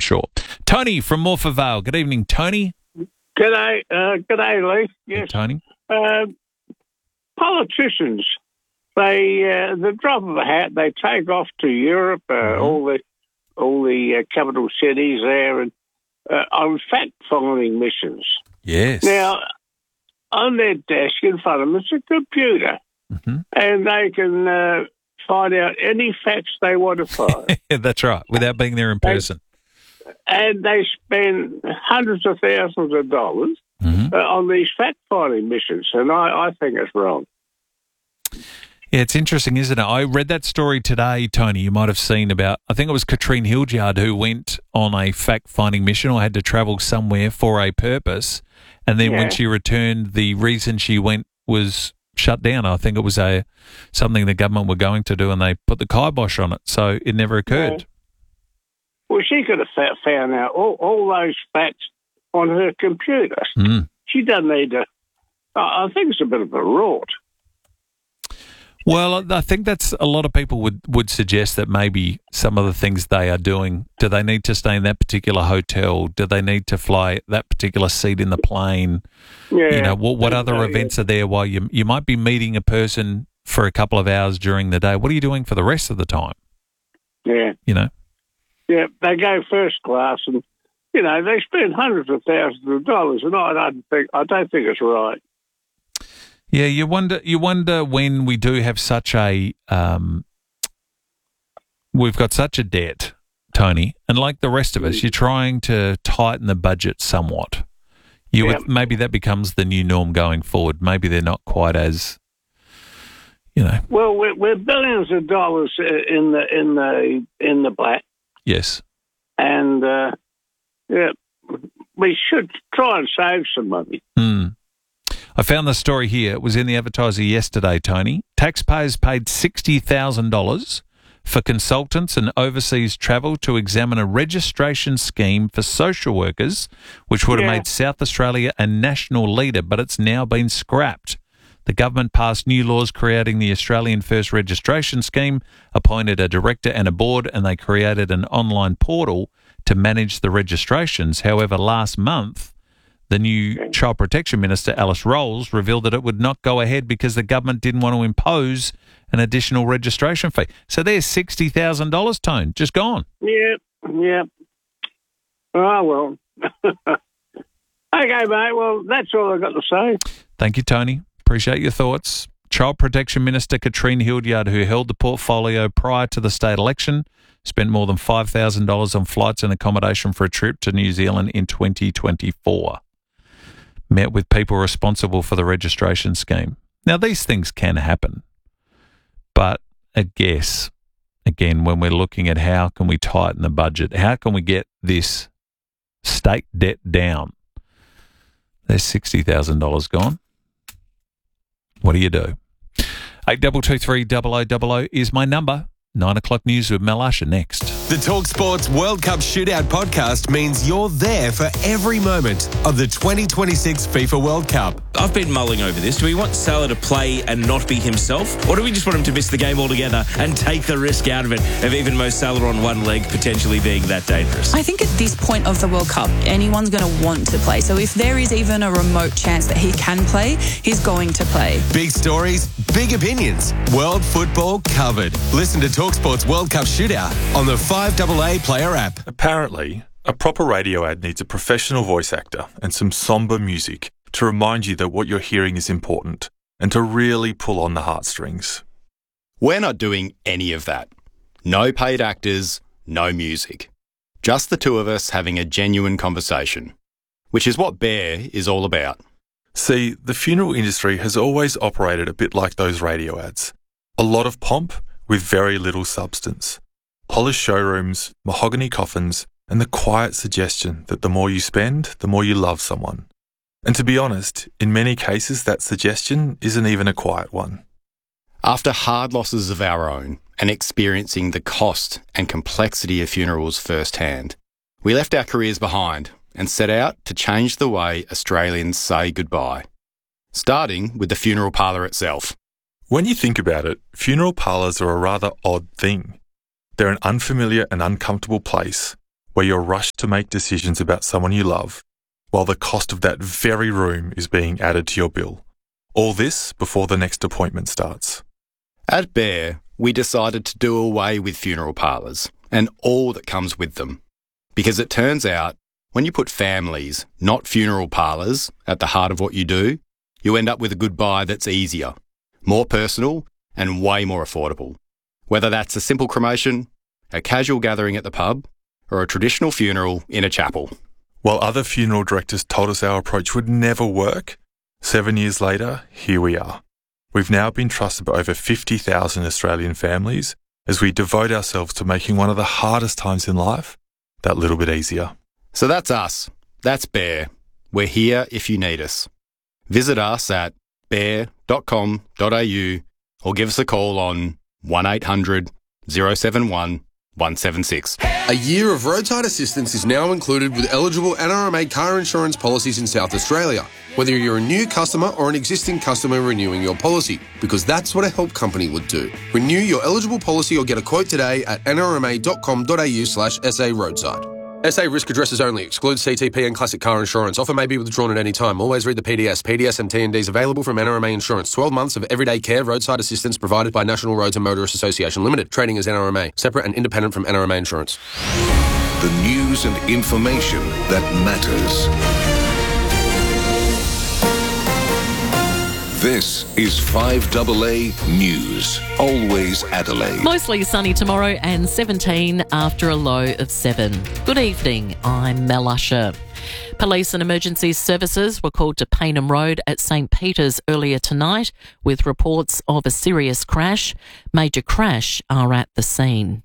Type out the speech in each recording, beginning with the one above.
sure. Tony from Morpher Vale. Good evening, Tony. G'day, Lee. Yes, Hey, Tony. Politicians, the drop of a hat, they take off to Europe, all the capital cities there, and on fact-finding missions. Yes. Now, on their desk in front of them is a computer, and they can find out any facts they want to find. That's right, without being there in person. And they spend hundreds of thousands of dollars on these fact-finding missions, and I think it's wrong. Yeah, it's interesting, isn't it? I read that story today, Tony. You might have seen about, I think it was Katrine Hildyard who went on a fact-finding mission or had to travel somewhere for a purpose. And then when she returned, the reason she went was shut down. I think it was something the government were going to do, and they put the kibosh on it. So it never occurred. Yeah. Well, she could have found out all those facts on her computer. She doesn't need to. I think it's a bit of a rort. Well, I think that's a lot of people would suggest that maybe some of the things they are doing, do they need to stay in that particular hotel? Do they need to fly that particular seat in the plane? Yeah. You know, what other events are there while you might be meeting a person for a couple of hours during the day? What are you doing for the rest of the time? Yeah. You know? Yeah, they go first class and, you know, they spend hundreds of thousands of dollars, and I don't think it's right. Yeah, you wonder when we do have such a we've got such a debt, Tony, and like the rest of us, you're trying to tighten the budget somewhat. Maybe that becomes the new norm going forward. Maybe they're not quite as, you know. Well, we're billions of dollars in the black. Yes. And we should try and save some money. I found the story here. It was in the Advertiser yesterday, Tony. Taxpayers paid $60,000 for consultants and overseas travel to examine a registration scheme for social workers, which would have made South Australia a national leader, but it's now been scrapped. The government passed new laws creating the Australian First Registration Scheme, appointed a director and a board, and they created an online portal to manage the registrations. However, last month, the new Child Protection Minister, Alice Rolls, revealed that it would not go ahead because the government didn't want to impose an additional registration fee. So there's $60,000, Tone, just gone. Yeah. Oh, well. Okay, mate, well, that's all I've got to say. Thank you, Tony. Appreciate your thoughts. Child Protection Minister Katrine Hildyard, who held the portfolio prior to the state election, spent more than $5,000 on flights and accommodation for a trip to New Zealand in 2024. Met with people responsible for the registration scheme. Now, these things can happen, but I guess, again, when we're looking at how can we tighten the budget, how can we get this state debt down, there's $60,000 gone. What do you do? 8223 0000 is my number. 9 o'clock news with Mel Usher next. The TalkSports World Cup Shootout podcast means you're there for every moment of the 2026 FIFA World Cup. I've been mulling over this. Do we want Salah to play and not be himself? Or do we just want him to miss the game altogether and take the risk out of it of even Mo Salah on one leg potentially being that dangerous? I think at this point of the World Cup, anyone's going to want to play. So if there is even a remote chance that he can play, he's going to play. Big stories, big opinions. World football covered. Listen to TalkSports World Cup Shootout on the 5AA Player app. Apparently, a proper radio ad needs a professional voice actor and some somber music to remind you that what you're hearing is important and to really pull on the heartstrings. We're not doing any of that. No paid actors, no music. Just the two of us having a genuine conversation, which is what Bear is all about. See, the funeral industry has always operated a bit like those radio ads. A lot of pomp with very little substance. Polished showrooms, mahogany coffins, and the quiet suggestion that the more you spend, the more you love someone. And to be honest, in many cases that suggestion isn't even a quiet one. After hard losses of our own and experiencing the cost and complexity of funerals firsthand, we left our careers behind and set out to change the way Australians say goodbye, starting with the funeral parlour itself. When you think about it, funeral parlours are a rather odd thing. They're an unfamiliar and uncomfortable place where you're rushed to make decisions about someone you love, while the cost of that very room is being added to your bill. All this before the next appointment starts. At Bear, we decided to do away with funeral parlours and all that comes with them. Because it turns out, when you put families, not funeral parlours, at the heart of what you do, you end up with a goodbye that's easier, more personal and way more affordable. Whether that's a simple cremation, a casual gathering at the pub, or a traditional funeral in a chapel. While other funeral directors told us our approach would never work, 7 years later, here we are. We've now been trusted by over 50,000 Australian families as we devote ourselves to making one of the hardest times in life that little bit easier. So that's us. That's Bear. We're here if you need us. Visit us at bear.com.au or give us a call on 1800 071 176. A year of roadside assistance is now included with eligible NRMA car insurance policies in South Australia, whether you're a new customer or an existing customer renewing your policy, because that's what a help company would do. Renew your eligible policy or get a quote today at nrma.com.au/SA roadside. SA risk addresses only. Excludes CTP and classic car insurance. Offer may be withdrawn at any time. Always read the PDS. PDS and T&Ds available from NRMA Insurance. 12 months of everyday care roadside assistance provided by National Roads and Motorists Association Limited. Trading as NRMA. Separate and independent from NRMA Insurance. The news and information that matters. This is 5AA News. Always Adelaide. Mostly sunny tomorrow and 17 after a low of 7. Good evening, I'm Mel Usher. Police and emergency services were called to Paynham Road at St Peter's earlier tonight with reports of a serious crash. Major crash are at the scene.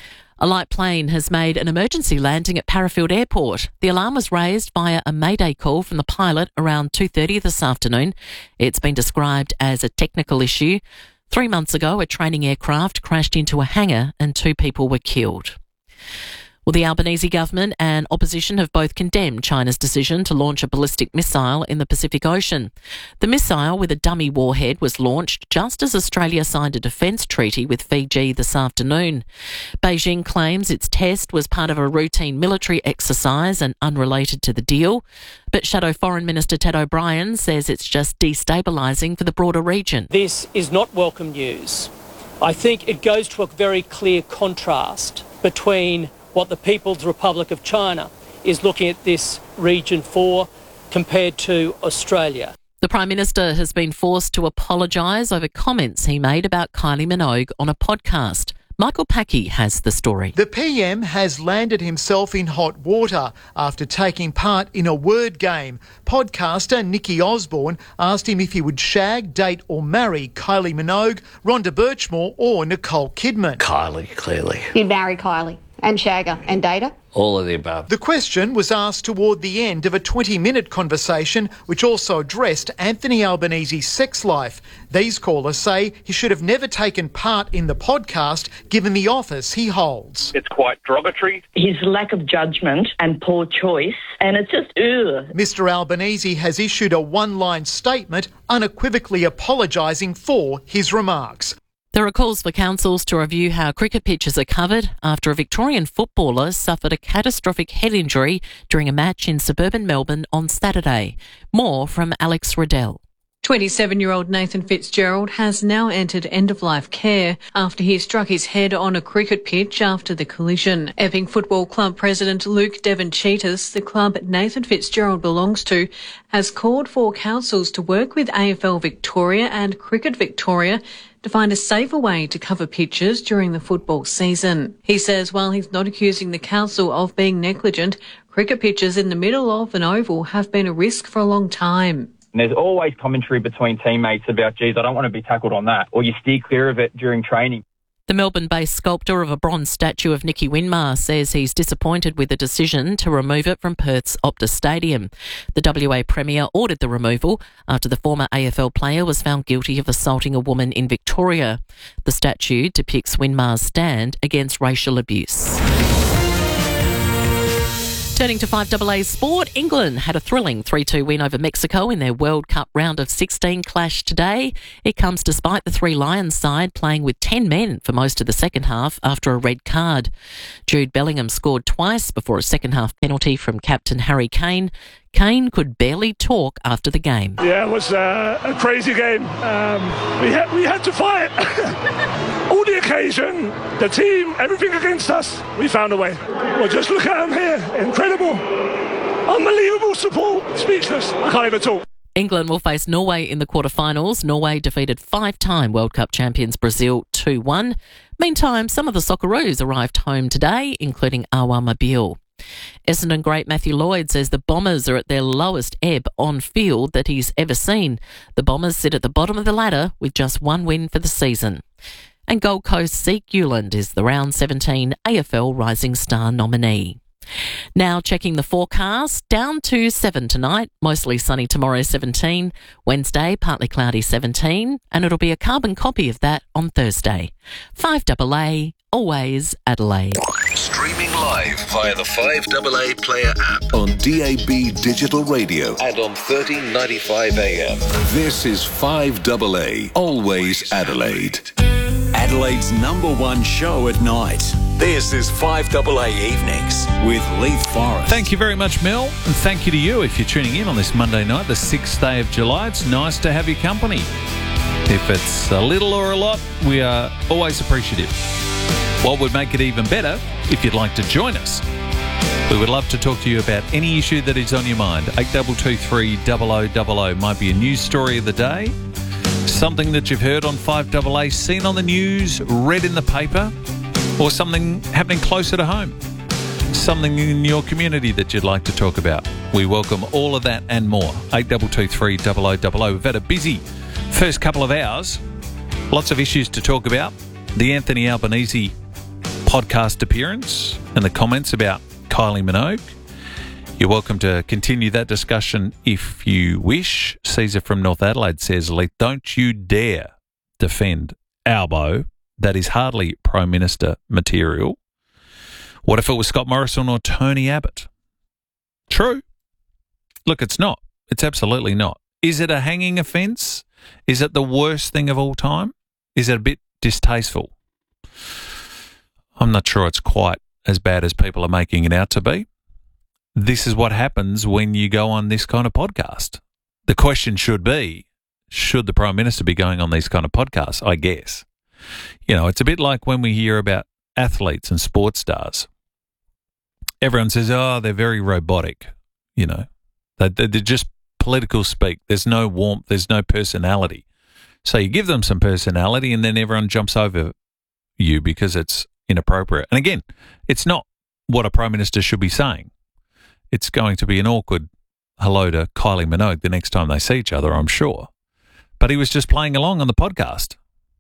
A light plane has made an emergency landing at Parafield Airport. The alarm was raised via a mayday call from the pilot around 2:30 this afternoon. It's been described as a technical issue. 3 months ago, a training aircraft crashed into a hangar and 2 people were killed. Well, the Albanese government and opposition have both condemned China's decision to launch a ballistic missile in the Pacific Ocean. The missile with a dummy warhead was launched just as Australia signed a defence treaty with Fiji this afternoon. Beijing claims its test was part of a routine military exercise and unrelated to the deal. But Shadow Foreign Minister Ted O'Brien says it's just destabilising for the broader region. This is not welcome news. I think it goes to a very clear contrast between what the People's Republic of China is looking at this region for compared to Australia. The Prime Minister has been forced to apologise over comments he made about Kylie Minogue on a podcast. Michael Packey has the story. The PM has landed himself in hot water after taking part in a word game. Podcaster Nikki Osborne asked him if he would shag, date or marry Kylie Minogue, Rhonda Birchmore or Nicole Kidman. Kylie, clearly. You'd marry Kylie and shag her and date her? All of the above. The question was asked toward the end of a 20-minute conversation which also addressed Anthony Albanese's sex life. These callers say he should have never taken part in the podcast given the office he holds. It's quite derogatory. His lack of judgment and poor choice, and it's just ugh. Mr Albanese has issued a one-line statement unequivocally apologising for his remarks. There are calls for councils to review how cricket pitches are covered after a Victorian footballer suffered a catastrophic head injury during a match in suburban Melbourne on Saturday. More from Alex Riddell. 27-year-old Nathan Fitzgerald has now entered end-of-life care after he struck his head on a cricket pitch after the collision. Epping Football Club President Luke Devon-Cheetahs, the club Nathan Fitzgerald belongs to, has called for councils to work with AFL Victoria and Cricket Victoria to find a safer way to cover pitches during the football season. He says while he's not accusing the council of being negligent, cricket pitches in the middle of an oval have been a risk for a long time. And there's always commentary between teammates about, geez, I don't want to be tackled on that, or you steer clear of it during training. The Melbourne-based sculptor of a bronze statue of Nicky Winmar says he's disappointed with the decision to remove it from Perth's Optus Stadium. The WA Premier ordered the removal after the former AFL player was found guilty of assaulting a woman in Victoria. The statue depicts Winmar's stand against racial abuse. Turning to 5AA sport, England had a thrilling 3-2 win over Mexico in their World Cup round of 16 clash today. It comes despite the Three Lions side playing with 10 men for most of the second half after a red card. Jude Bellingham scored twice before a second half penalty from captain Harry Kane. Kane could barely talk after the game. Yeah, it was a crazy game. We had to fight. All the occasion, the team, everything against us, we found a way. Well, just look at them here. Incredible. Unbelievable support. Speechless. I can't even talk. England will face Norway in the quarterfinals. Norway defeated five-time World Cup champions Brazil 2-1. Meantime, some of the Socceroos arrived home today, including Awa Mabil. Essendon great Matthew Lloyd says the Bombers are at their lowest ebb on field that he's ever seen. The Bombers sit at the bottom of the ladder with just one win for the season. And Gold Coast Zeke Uland is the round 17 AFL Rising Star nominee. Now checking the forecast, down to 7 tonight, mostly sunny tomorrow 17, Wednesday partly cloudy 17, and it'll be a carbon copy of that on Thursday. 5AA, always Adelaide. Streaming live via the 5AA Player app on DAB Digital Radio and on 1395 AM. This is 5AA, always Adelaide. Adelaide's #1 show at night. This is 5AA Evenings with Leith Forrest. Thank you very much, Mel, and thank you to you if you're tuning in on this Monday night, the 6th day of July. It's nice to have your company. If it's a little or a lot, we are always appreciative. What would make it even better if you'd like to join us? We would love to talk to you about any issue that is on your mind. 8223 0000 might be a news story of the day, something that you've heard on 5AA, seen on the news, read in the paper, or something happening closer to home, something in your community that you'd like to talk about. We welcome all of that and more. 8223 0000. We've had a busy first couple of hours, lots of issues to talk about. The Anthony Albanese podcast appearance and the comments about Kylie Minogue. You're welcome to continue that discussion if you wish. Caesar from North Adelaide says, Leith, don't you dare defend Albo. That is hardly Prime Minister material. What if it was Scott Morrison or Tony Abbott? True. Look, it's not. It's absolutely not. Is it a hanging offence? Is it the worst thing of all time? Is it a bit distasteful? I'm not sure it's quite as bad as people are making it out to be. This is what happens when you go on this kind of podcast. The question should be, should the Prime Minister be going on these kind of podcasts? I guess. You know, it's a bit like when we hear about athletes and sports stars. Everyone says, oh, they're very robotic. You know, they're just political speak. There's no warmth. There's no personality. So you give them some personality and then everyone jumps over you because it's inappropriate. And again, it's not what a Prime Minister should be saying. It's going to be an awkward hello to Kylie Minogue the next time they see each other, I'm sure. But he was just playing along on the podcast.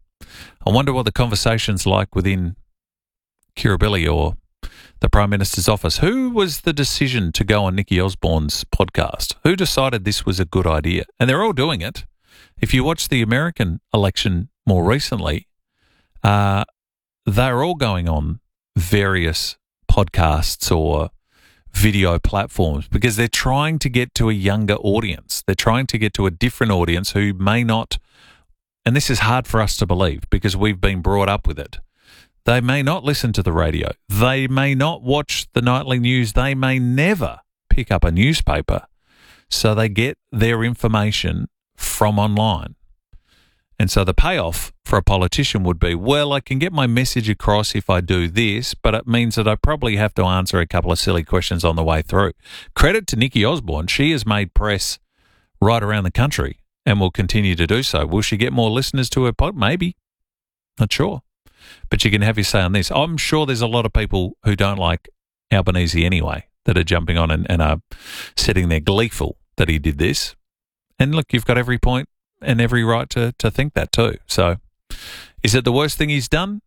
I wonder what the conversation's like within Kirribilli or the Prime Minister's office. Who was the decision to go on Nikki Osborne's podcast? Who decided this was a good idea? And they're all doing it. If you watch the American election more recently, they're all going on various podcasts or video platforms because they're trying to get to a younger audience. They're trying to get to a different audience who may not, and this is hard for us to believe because we've been brought up with it. They may not listen to the radio. They may not watch the nightly news. They may never pick up a newspaper. So they get their information from online. And so the payoff for a politician would be, well, I can get my message across if I do this, but it means that I probably have to answer a couple of silly questions on the way through. Credit to Nikki Osborne. She has made press right around the country and will continue to do so. Will she get more listeners to her pod? Maybe. Not sure. But you can have your say on this. I'm sure there's a lot of people who don't like Albanese anyway that are jumping on and are sitting there gleeful that he did this. And look, you've got every point and every right to think that too. So is it the worst thing he's done?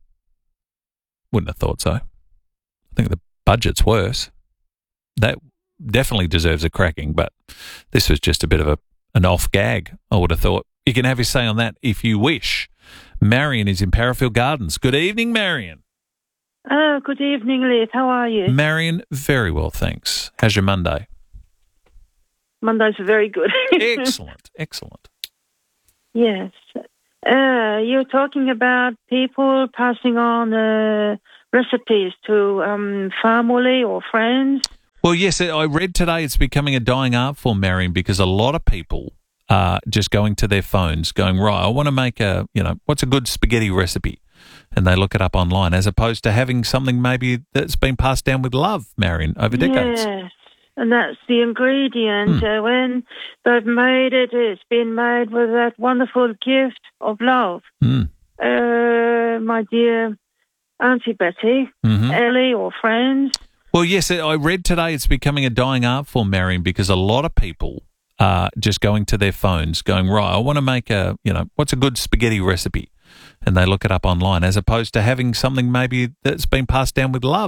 Wouldn't have thought so. I think the budget's worse. That definitely deserves a cracking, but this was just a bit of an off gag, I would have thought. You can have your say on that if you wish. Marion is in Parafield Gardens. Good evening, Marion. Oh, good evening, Liz. How are you? Marion, very well, thanks. How's your Monday? Monday's very good. Excellent, excellent. Yes. You're talking about people passing on recipes to family or friends. Well, yes, I read today it's becoming a dying art form, Marion, because a lot of people are just going to their phones, going, right, I want to make what's a good spaghetti recipe? And they look it up online, as opposed to having something maybe that's been passed down with love, Marion, over decades. Yes, and that's the ingredient. When they've made it, it's been made with that wonderful gift of love. My dear Auntie Betty, Ellie or friends. Well, yes, I read today it's becoming a dying art form, Marion, because a lot of people are just going to their phones, going, right, I want to make what's a good spaghetti recipe? And they look it up online, as opposed to having something maybe that's been passed down with love.